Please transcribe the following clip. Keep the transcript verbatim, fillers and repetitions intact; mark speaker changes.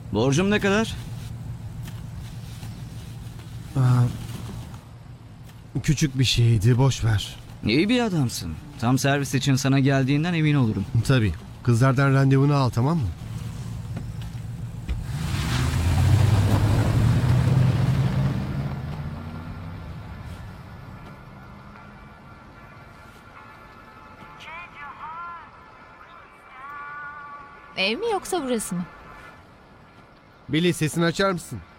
Speaker 1: Borcum ne kadar?
Speaker 2: Aa, küçük bir şeydi, boş ver.
Speaker 1: İyi bir adamsın. Tam servis için sana geldiğinden emin olurum.
Speaker 2: Tabii. Kızlardan randevunu al, tamam mı?
Speaker 3: Ev mi yoksa burası mı?
Speaker 2: Billy, sesini açar mısın?